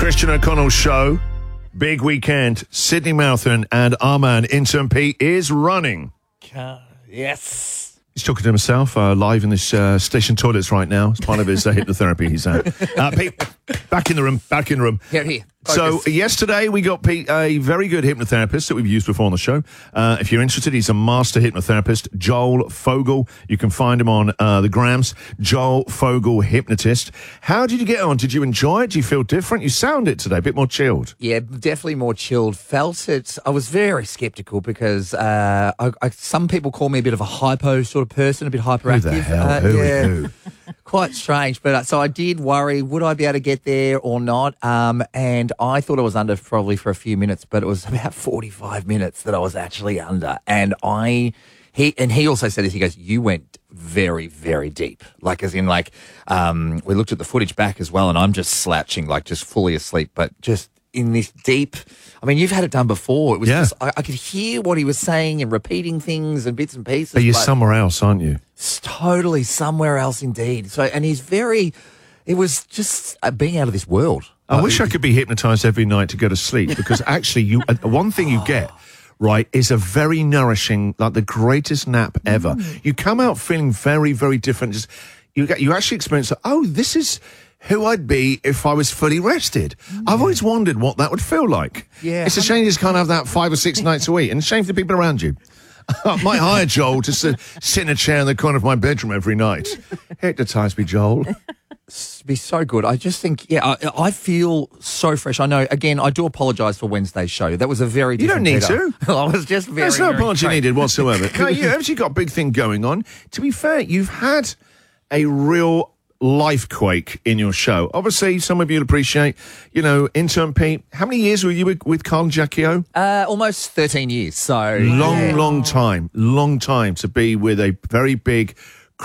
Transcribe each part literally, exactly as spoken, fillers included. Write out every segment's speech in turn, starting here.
Christian O'Connell Show. Big weekend. Sydney Marathon and our man, Intern Pete, is running. Uh, yes. He's talking to himself uh, live in this uh, station toilets right now. It's part of his uh, hypnotherapy he's at. Uh, Pete, back in the room, back in the room. Here, here. So Focus. yesterday we got Pete, a very good hypnotherapist that we've used before on the show. Uh, if you're interested, he's a master hypnotherapist, Joel Fogel. You can find him on uh, the grams, Joel Fogel Hypnotist. How did you get on? Did you enjoy it? Do you feel different? You sound it today, a bit more chilled. Yeah, definitely more chilled. Felt it. I was very sceptical because uh, I, I, some people call me a bit of a hypo sort of person, a bit hyperactive. Who the hell? Uh, who, yeah. who? Quite strange, but uh, so I did worry, would I be able to get there or not? Um, and I thought I was under probably for a few minutes, but it was about forty-five minutes that I was actually under. And I, he, and he also said this, he goes, you went very, very deep. Like, as in, like, um, we looked at the footage back as well, and I'm just slouching, like, just fully asleep, but just in this deep, I mean, you've had it done before. It was Yeah. just, I, I could hear what he was saying and repeating things and bits and pieces. But you're but- somewhere else, aren't you? It's totally somewhere else indeed. So, and he's very, it was just uh, being out of this world. I Uh, wish I could be hypnotized every night to go to sleep, because actually you, uh, one thing you get, right, is a very nourishing, like the greatest nap ever. Mm. You come out feeling very, very different. Just, you get, you actually experience, oh, this is who I'd be if I was fully rested. I've always wondered what that would feel like. Yeah. It's a shame you just can't have that five or six nights a week, and a shame for the people around you. I might hire Joel to sit, sit in a chair in the corner of my bedroom every night. Hypnotise me, Joel. be so good. I just think, yeah, I, I feel so fresh. I know, again, I do apologise for Wednesday's show. That was a very You don't different need Peter. I was just very, There's no very apology straight. needed whatsoever. No, you've actually got a big thing going on. To be fair, you've had a real life quake in your show. Obviously, some of you'll appreciate, you know, Intern Pete. How many years were you with, with Carl Jacquio? Uh, almost thirteen years. So Long, yeah. long time. Long time to be with a very big,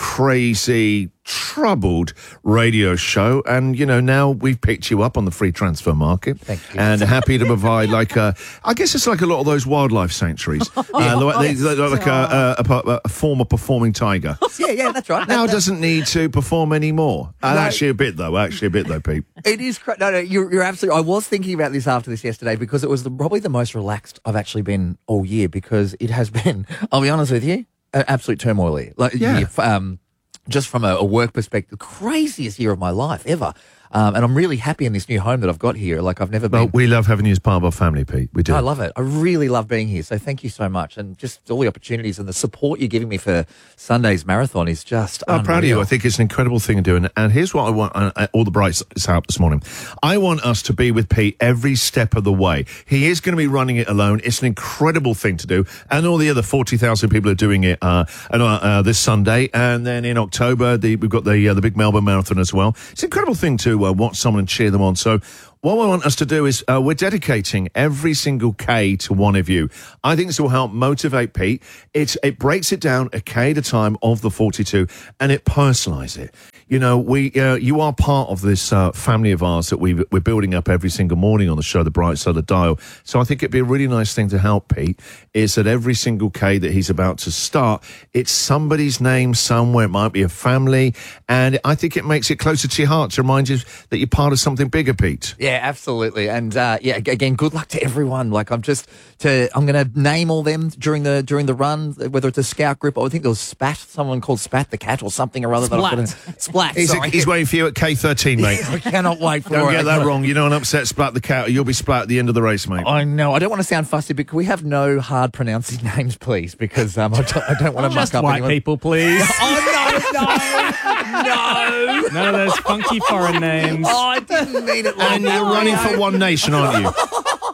crazy, troubled radio show. And, you know, now we've picked you up on the free transfer market. Thank you. And happy to provide, like, a, I guess it's like a lot of those wildlife sanctuaries. uh, the way- they- they're like a, a, a, a former performing tiger. Yeah, yeah, that's right. Now That- that- doesn't need to perform anymore. And No. actually a bit, though. Actually a bit, though, Pete. It is cra- no, no. You're, you're absolutely. I was thinking about this after this yesterday because it was the, probably the most relaxed I've actually been all year, because it has been. I'll be honest with you, an absolute turmoil here. Like, Yeah. yeah, um, just from a, a work perspective, craziest year of my life ever. Um, and I'm really happy in this new home that I've got here. Like, I've never Well, been. we love having you as part of our family, Pete. We do. I love it. I really love being here. So thank you so much. And just all the opportunities and the support you're giving me for Sunday's marathon is just I'm proud of you. unreal. I think it's an incredible thing to do. And, and here's what I want, uh, uh, all the brights is out this morning. I want us to be with Pete every step of the way. He is going to be running it alone. It's an incredible thing to do. And all the other forty thousand people are doing it uh, and, uh, uh, this Sunday. And then in October, the, we've got the uh, the big Melbourne Marathon as well. It's an incredible thing to uh, watch someone and cheer them on. So what we want us to do is uh, we're dedicating every single K to one of you. I think this will help motivate Pete. It, it breaks it down a K at a time of the forty-two, and it personalises it. You know, we uh, you are part of this uh, family of ours that we, we're building up every single morning on the show, The Bright Side of the Dial. So I think it'd be a really nice thing to help Pete, is that every single K that he's about to start, it's somebody's name somewhere. It might be a family, and I think it makes it closer to your heart to remind you that you're part of something bigger, Pete. Yeah, absolutely. And uh, yeah, ag- again, good luck to everyone. Like, I'm just to I'm going to name all them during the during the run, whether it's a scout group or I think there was Spat, someone called Spat the cat or something or other. that I've Splat. got to- Splat. He's, Sorry. he's waiting for you at K thirteen, mate. I cannot wait for Don't it. get that wrong. You know, an upset Splat the cat. You'll be Splat at the end of the race, mate. I know. I don't want to sound fussy, but can we have no hard pronouncing names, please? Because um, I, don't, I don't want to muck Just up white anyone. people, please. Oh no, no, no! None of those funky foreign names. Oh, I didn't mean it like And that. you're running for One Nation, aren't you?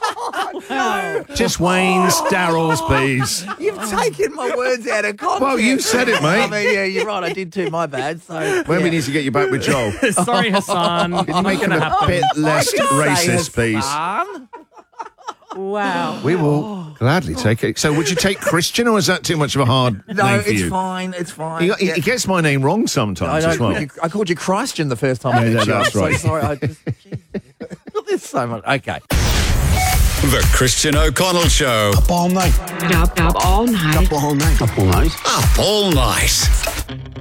Just Wayne's, Daryl's, please. You've taken my words out of context. Well, you said it, mate. I mean, yeah, you're right. I did too. My bad. So When yeah. we need to get you back with Joel. Sorry, Hassan. Not Make him going to a happen. bit less I can say racist, please. Hassan. Wow. We will gladly take it. So would you take Christian, or is that too much of a hard No, name for it's you? fine. It's fine. He, he, Yeah. he gets my name wrong I, sometimes as know, well. you- I called you Christian the first time I Yeah, met you. that's I'm right. so sorry. I just, there's so much. Okay. The Christian O'Connell Show. Up all night. Up, up all night. Up all night. Up all night. Up all night.